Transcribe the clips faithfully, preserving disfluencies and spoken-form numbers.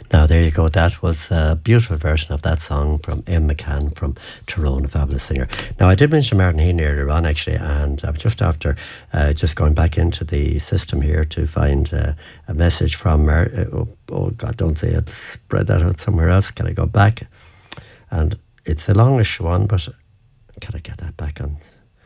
Now, there you go. That was a beautiful version of that song from Em McCann from Tyrone, a fabulous singer. Now, I did mention Martin Heaney earlier on, actually, and I'm just after uh, just going back into the system here to find uh, a message from Mar- oh, oh, God, don't say it. Spread that out somewhere else. Can I go back? And it's a longish one, but can I get that back on?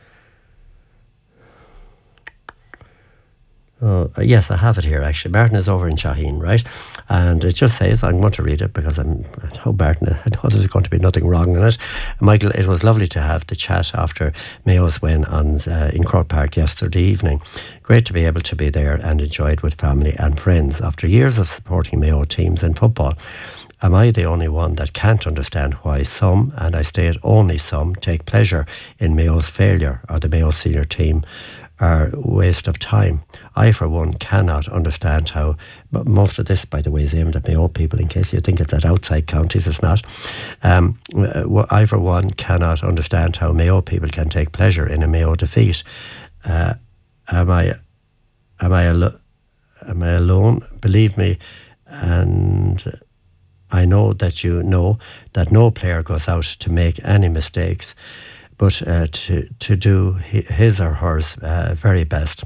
Oh, yes, I have it here, actually. Martin is over in Shaheen, right? And it just says, I'm going to read it because I'm, I know Martin, I know there's going to be nothing wrong in it. Michael, it was lovely to have the chat after Mayo's win on, uh, in Croke Park yesterday evening. Great to be able to be there and enjoy it with family and friends. After years of supporting Mayo teams in football, am I the only one that can't understand why some, and I state only some, take pleasure in Mayo's failure or the Mayo senior team are a waste of time? I, for one, cannot understand how, but most of this, by the way, is aimed at Mayo people, in case you think it's at outside counties, it's not. Um, I, for one, cannot understand how Mayo people can take pleasure in a Mayo defeat. Uh, am I, am I, al- am I alone? Believe me, and I know that you know that no player goes out to make any mistakes, but uh, to, to do his or hers uh, very best.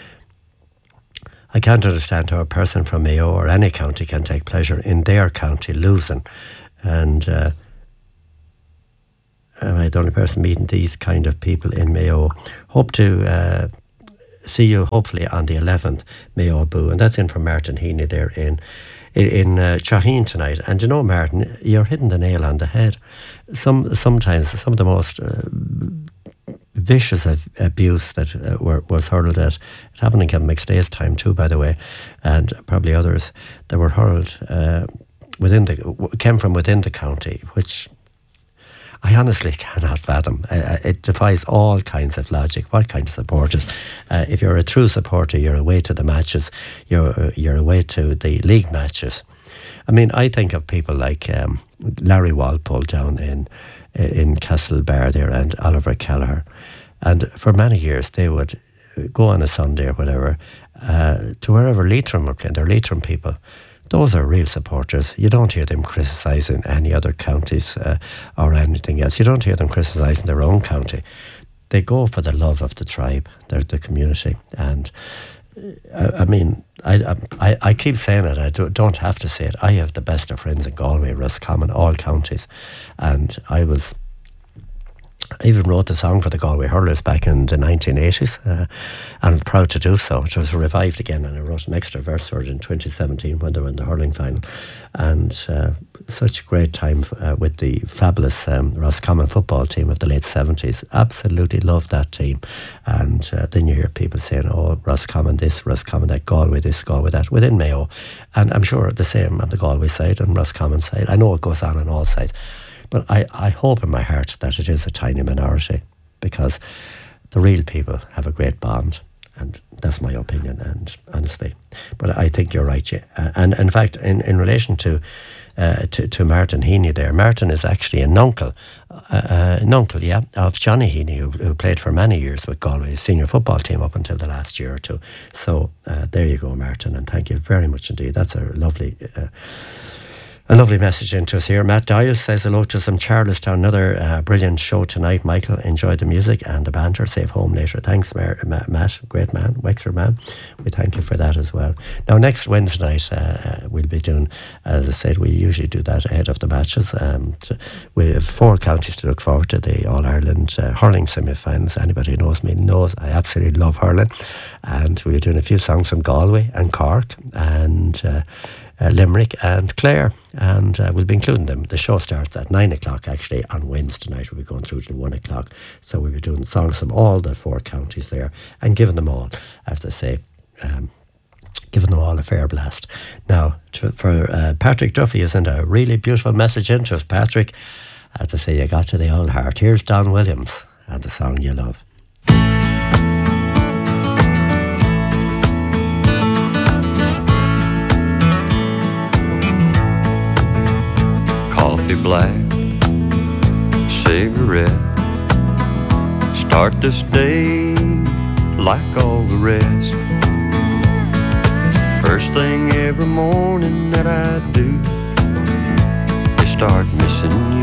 I can't understand how a person from Mayo or any county can take pleasure in their county losing. And uh, am I the only person meeting these kind of people in Mayo? Hope to uh, see you hopefully on the eleventh Mayo Boo. And that's in from Martin Heaney there in in, in uh, Shaheen tonight. And you know, Martin, you're hitting the nail on the head. Some Sometimes some of the most uh, vicious of abuse that uh, were, was hurled at, it happened in Kevin McStay's time too, by the way, and probably others that were hurled uh, within the, came from within the county, which I honestly cannot fathom. Uh, it defies all kinds of logic. What kind of supporters? Uh, if you're a true supporter, you're away to the matches, you're you're away to the league matches. I mean, I think of people like um, Larry Walpole down in in Castlebar there, and Oliver Kelleher, and for many years they would go on a Sunday or whatever uh, to wherever Leitrim were playing. They're Leitrim people. Those are real supporters. You don't hear them criticising any other counties uh, or anything else. You don't hear them criticising their own county. They go for the love of the tribe, the, the community. And uh, I, I mean, I, I I keep saying it, I do, don't have to say it. I have the best of friends in Galway, Roscommon, all counties. And I was... I even wrote the song for the Galway Hurlers back in the nineteen eighties, uh, and I'm proud to do so. It was revived again, and I wrote an extra verse for it in twenty seventeen when they were in the hurling final. And uh, such a great time uh, with the fabulous um, Roscommon football team of the late seventies. Absolutely loved that team. And uh, then you hear people saying, oh, Roscommon this, Roscommon that, Galway this, Galway that, within Mayo. And I'm sure the same on the Galway side and Roscommon side. I know it goes on on all sides. But I, I hope in my heart that it is a tiny minority, because the real people have a great bond, and that's my opinion, and honestly. But I think you're right. Yeah. Uh, and in fact, in, in relation to, uh, to to Martin Heaney there, Martin is actually an uncle, uh, uh, an uncle, yeah, of Johnny Heaney, who, who played for many years with Galway senior football team up until the last year or two. So uh, there you go, Martin, and thank you very much indeed. That's a lovely... Uh, A lovely message into us here. Matt Dial says hello to some Charlestown. Another uh, brilliant show tonight, Michael. Enjoy the music and the banter. Safe home later. Thanks, Mar- Matt. Great man. Wexford man. We thank you for that as well. Now, next Wednesday night, uh, we'll be doing, as I said, we usually do that ahead of the matches. Um, to, we have four counties to look forward to. The All-Ireland uh, hurling semi-finals. Anybody who knows me knows I absolutely love hurling. And we're doing a few songs from Galway and Cork and... Uh, Uh, Limerick and Clare, and uh, we'll be including them. The show starts at nine o'clock actually on Wednesday night. We'll be going through till one o'clock, so we'll be doing songs from all the four counties there and giving them all, as I say, um, giving them all a fair blast. Now, to, for uh, Patrick Duffy is in a really beautiful message into us. Patrick, as I say, you got to the old heart. Here's Don Williams and the song you love. Coffee black, cigarette. Start this day like all the rest. First thing every morning that I do start missing you.